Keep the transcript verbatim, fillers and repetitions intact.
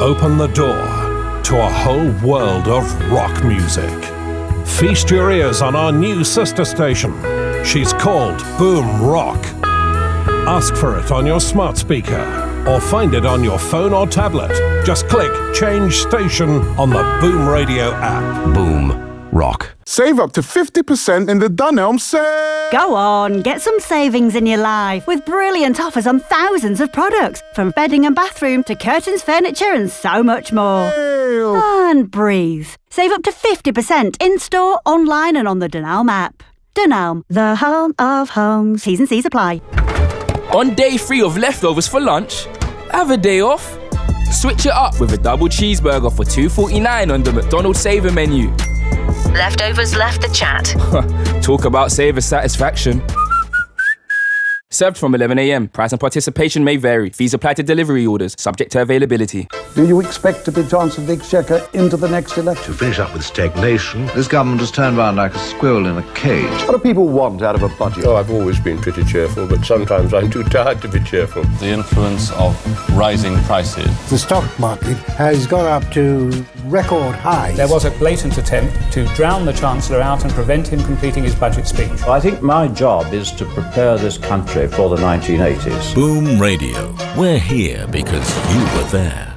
open the door to a whole world of rock music. Feast your ears on our new sister station. She's called Boom Rock. Ask for it on your smart speaker or find it on your phone or tablet. Just click Change Station on the Boom Radio app. Boom Rock. Save up to fifty percent in the Dunelm sale! Go on, get some savings in your life with brilliant offers on thousands of products, from bedding and bathroom to curtains, furniture and so much more. Sale. And breathe. Save up to fifty percent in-store, online and on the Dunelm app. Dunelm, the home of homes. T's and C's apply. On day three of leftovers for lunch, have a day off. Switch it up with a double cheeseburger for two forty-nine on the McDonald's Saver menu. Leftovers left the chat. Talk about saver satisfaction. Served from eleven a m. Price and participation may vary. Fees apply to delivery orders, subject to availability. Do you expect to be Chancellor of the Exchequer into the next election? To finish up with stagnation, this government has turned round like a squirrel in a cage. What do people want out of a budget? Oh, I've always been pretty cheerful, but sometimes I'm too tired to be cheerful. The influence of rising prices. The stock market has gone up to record highs. There was a blatant attempt to drown the Chancellor out and prevent him completing his budget speech. I think my job is to prepare this country for the nineteen eighties. Boom Radio. We're here because you were there.